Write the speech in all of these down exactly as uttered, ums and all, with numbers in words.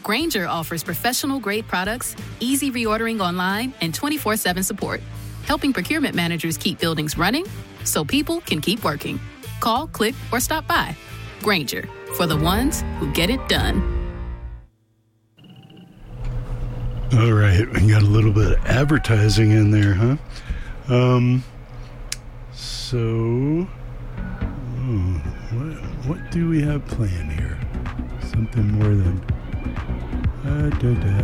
Grainger offers professional-grade products, easy reordering online, and twenty-four seven support, helping procurement managers keep buildings running so people can keep working. Call, click, or stop by. Grainger, for the ones who get it done. All right, we got a little bit of advertising in there, huh? Um, so, oh, what, what do we have planned here? Something more than... Uh, da, da,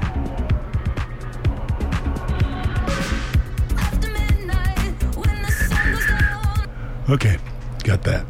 da. Okay, got that.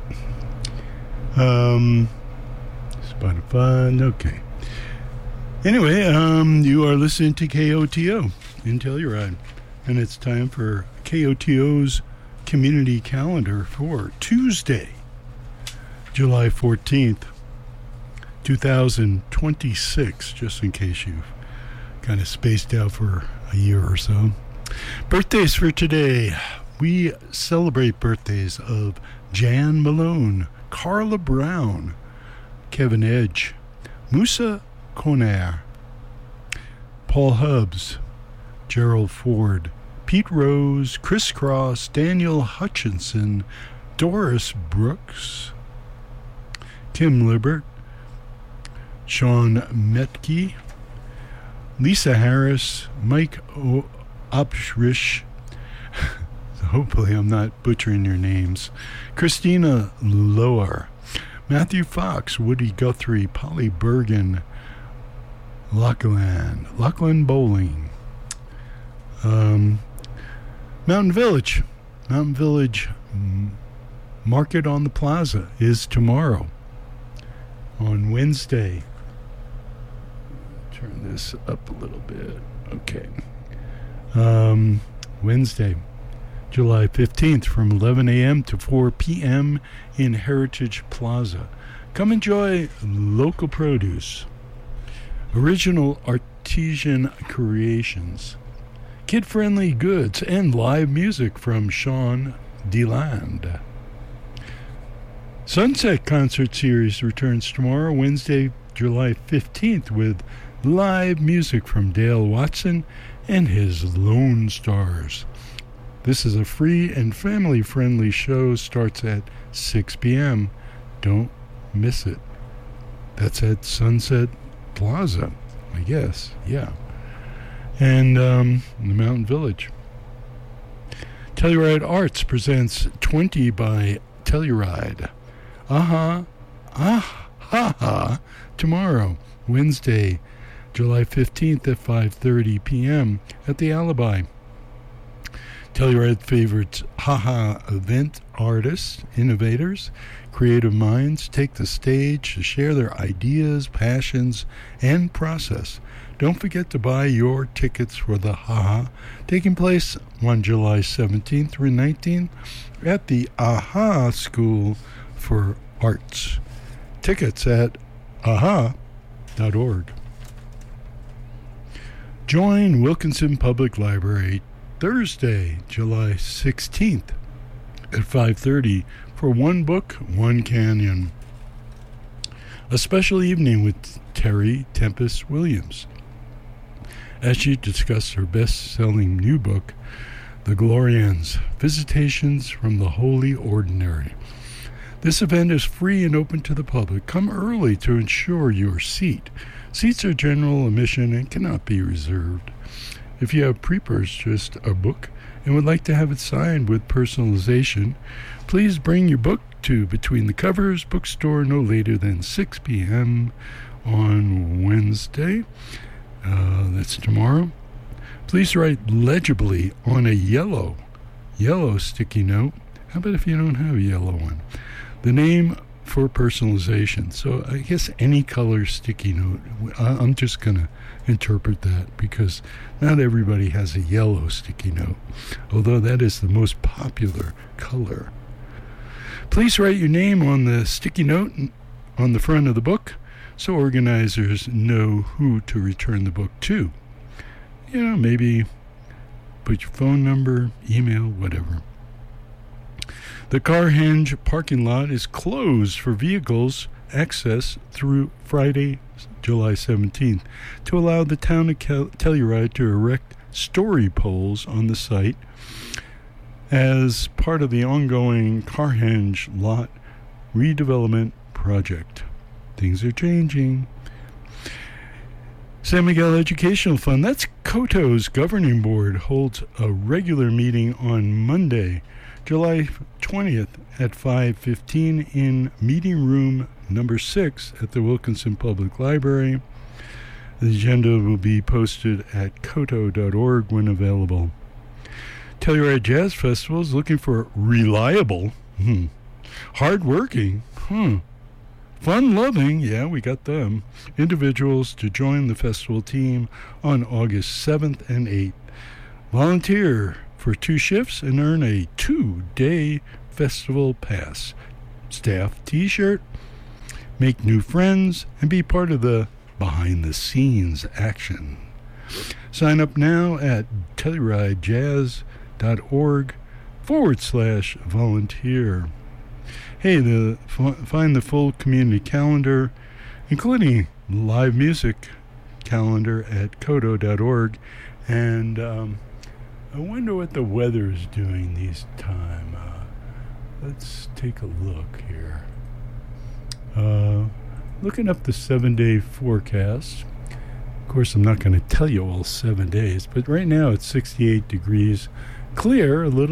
Um, Spotify, okay. Anyway, um, you are listening to K O T O in Telluride, and it's time for K O T O's community calendar for Tuesday, July fourteenth, twenty twenty-six, just in case you've kind of spaced out for a year or so. Birthdays for today. We celebrate birthdays of Jan Malone, Carla Brown, Kevin Edge, Musa Conair, Paul Hubbs, Gerald Ford, Pete Rose, Chris Cross, Daniel Hutchinson, Doris Brooks, Kim Libert, Sean Metke, Lisa Harris, Mike o- Opsrich, hopefully I'm not butchering your names, Christina Lower, Matthew Fox, Woody Guthrie, Polly Bergen, Lachlan, Lachlan Bowling, um, Mountain Village, Mountain Village m- Market on the Plaza is tomorrow, on Wednesday. Turn this up a little bit. Okay. Um, Wednesday, July fifteenth from eleven a.m. to four p.m. in Heritage Plaza. Come enjoy local produce, original artisan creations, kid-friendly goods, and live music from Sean DeLand. Sunset Concert Series returns tomorrow, Wednesday, July fifteenth, with live music from Dale Watson and his Lone Stars. This is a free and family-friendly show. Starts at six p.m. Don't miss it. That's at Sunset Plaza, I guess. Yeah. And um, in the Mountain Village. Telluride Arts presents twenty by Telluride. Aha, ah, ha, ha, tomorrow, Wednesday, July fifteenth at five thirty p.m. at the Alibi. Telluride favorites haha event artists, innovators, creative minds take the stage to share their ideas, passions, and process. Don't forget to buy your tickets for the haha, taking place on July seventeenth through nineteenth at the AHA School for Arts. Tickets at aha dot org. Join Wilkinson Public Library Thursday, July sixteenth at five thirty for One Book, One Canyon. A special evening with Terry Tempest Williams as she discussed her best-selling new book, The Glorians, Visitations from the Holy Ordinary. This event is free and open to the public. Come early to ensure your seat. Seats are general admission and cannot be reserved. If you have pre-purchased a book and would like to have it signed with personalization, please bring your book to Between the Covers bookstore no later than six p.m. on Wednesday. Uh, that's tomorrow. Please write legibly on a yellow, yellow sticky note. How about if you don't have a yellow one? The name for personalization. So I guess any color sticky note. I'm just going to interpret that because not everybody has a yellow sticky note, although that is the most popular color. Please write your name on the sticky note on the front of the book so organizers know who to return the book to. You know, maybe put your phone number, email, whatever. The Carhenge parking lot is closed for vehicles access through Friday, July seventeenth, to allow the town of Cal- Telluride to erect story poles on the site as part of the ongoing Carhenge lot redevelopment project. Things are changing. San Miguel Educational Fund, that's COTO's governing board, holds a regular meeting on Monday, July twentieth at five fifteen in meeting room number six at the Wilkinson Public Library. The agenda will be posted at koto dot org when available. Telluride Jazz Festival is looking for reliable, hmm, hard-working, hmm, fun-loving, yeah, we got them, individuals to join the festival team on August seventh and eighth. Volunteer for two shifts and earn a two-day festival pass. Staff t-shirt, make new friends, and be part of the behind-the-scenes action. Sign up now at telluridejazz dot org forward slash volunteer. Hey, the f- find the full community calendar, including live music calendar at koto dot org. And um, I wonder what the weather's doing these time. Uh, let's take a look here. Uh, looking up the seven-day forecast. Of course, I'm not going to tell you all seven days, but right now it's sixty-eight degrees, clear, a little